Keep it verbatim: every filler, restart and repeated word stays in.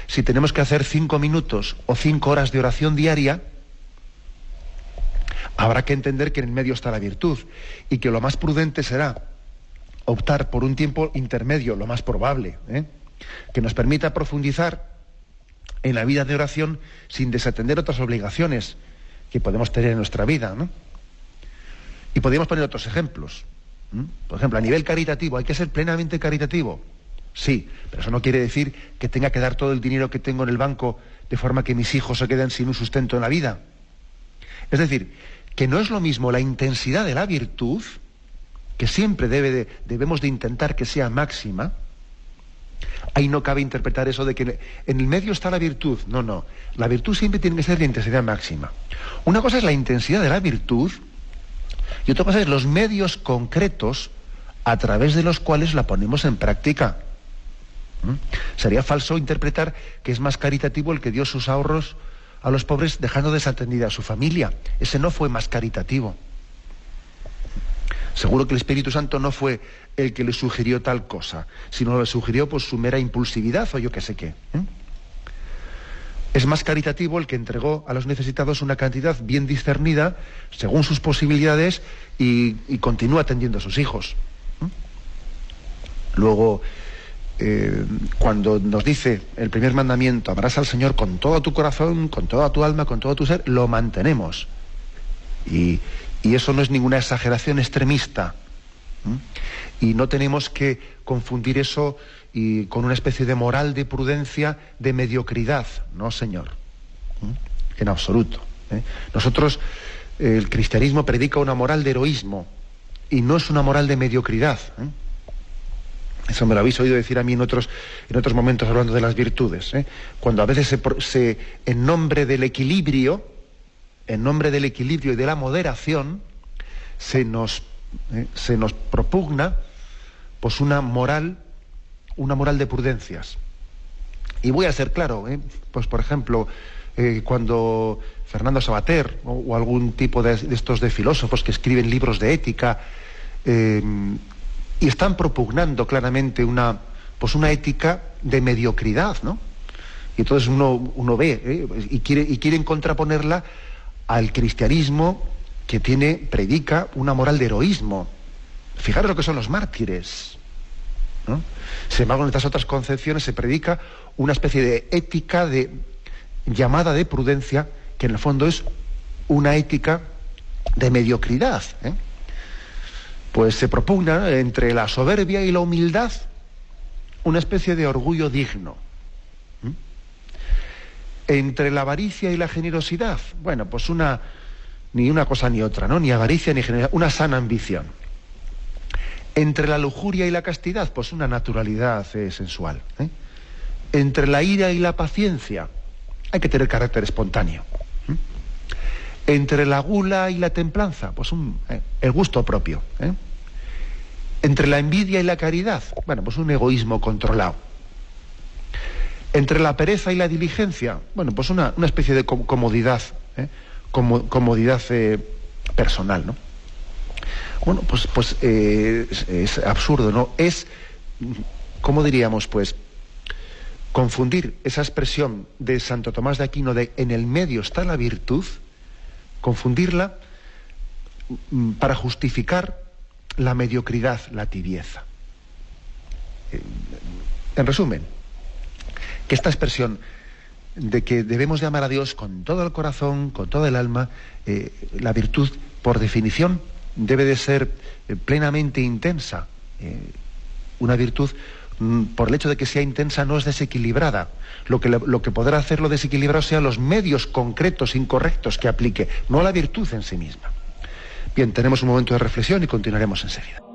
si tenemos que hacer cinco minutos o cinco horas de oración diaria, habrá que entender que en el medio está la virtud y que lo más prudente será optar por un tiempo intermedio, lo más probable, ¿eh? que nos permita profundizar en la vida de oración sin desatender otras obligaciones que podemos tener en nuestra vida, ¿no? Y podríamos poner otros ejemplos. ¿Mm? Por ejemplo, a nivel caritativo, ¿hay que ser plenamente caritativo? Sí, pero eso no quiere decir que tenga que dar todo el dinero que tengo en el banco de forma que mis hijos se queden sin un sustento en la vida. Es decir, que no es lo mismo la intensidad de la virtud, que siempre debe de, debemos de intentar que sea máxima. Ahí no cabe interpretar eso de que en el medio está la virtud. No, no. La virtud siempre tiene que ser de intensidad máxima. Una cosa es la intensidad de la virtud y otra cosa es los medios concretos a través de los cuales la ponemos en práctica. ¿Mm? Sería falso interpretar que es más caritativo el que dio sus ahorros a los pobres dejando desatendida a su familia. Ese no fue más caritativo. Seguro que el Espíritu Santo no fue el que le sugirió tal cosa, sino le sugirió pues su mera impulsividad o yo qué sé qué. ¿eh? Es más caritativo el que entregó a los necesitados una cantidad bien discernida, según sus posibilidades, y, y continúa atendiendo a sus hijos. ¿eh? Luego, eh, cuando nos dice el primer mandamiento, amarás al Señor con todo tu corazón, con toda tu alma, con todo tu ser, lo mantenemos. Y... Y eso no es ninguna exageración extremista. ¿Mm? Y no tenemos que confundir eso y con una especie de moral de prudencia, de mediocridad. No, señor. ¿Mm? En absoluto. ¿eh? Nosotros, eh, el cristianismo predica una moral de heroísmo y no es una moral de mediocridad. ¿eh? Eso me lo habéis oído decir a mí en otros, en otros momentos hablando de las virtudes. ¿eh? Cuando a veces se, se, en nombre del equilibrio, en nombre del equilibrio y de la moderación, se nos, eh, se nos propugna pues una moral, una moral de prudencias. Y voy a ser claro, ¿eh? pues por ejemplo, eh, cuando Fernando Savater o, o algún tipo de, de estos de filósofos que escriben libros de ética eh, y están propugnando claramente una, pues una ética de mediocridad, ¿no? Y entonces uno, uno ve ¿eh? y quiere, y quieren contraponerla al cristianismo que tiene, predica una moral de heroísmo. Fijaros lo que son los mártires, ¿no? Sin embargo, en estas otras concepciones se predica una especie de ética de llamada de prudencia, que en el fondo es una ética de mediocridad. ¿eh? Pues se propugna entre la soberbia y la humildad una especie de orgullo digno. Entre la avaricia y la generosidad, bueno, pues una, ni una cosa ni otra, ¿no? Ni avaricia ni generosidad, una sana ambición. Entre la lujuria y la castidad, pues una naturalidad eh, sensual. ¿eh? Entre la ira y la paciencia, hay que tener carácter espontáneo. ¿eh? Entre la gula y la templanza, pues un, eh, el gusto propio. ¿eh? Entre la envidia y la caridad, bueno, pues un egoísmo controlado. Entre la pereza y la diligencia, bueno, pues una, una especie de comodidad, ¿eh? Como, comodidad eh, personal, ¿no? Bueno, pues, pues eh, es, es absurdo, ¿no? Es, ¿cómo diríamos? Pues confundir esa expresión de Santo Tomás de Aquino de en el medio está la virtud, confundirla para justificar la mediocridad, la tibieza. Eh, en resumen, que esta expresión de que debemos de amar a Dios con todo el corazón, con todo el alma, eh, la virtud, por definición, debe de ser eh, plenamente intensa. Eh, una virtud, mm, por el hecho de que sea intensa, no es desequilibrada. Lo que, lo que podrá hacerlo desequilibrado sean los medios concretos, incorrectos que aplique, no la virtud en sí misma. Bien, tenemos un momento de reflexión y continuaremos enseguida.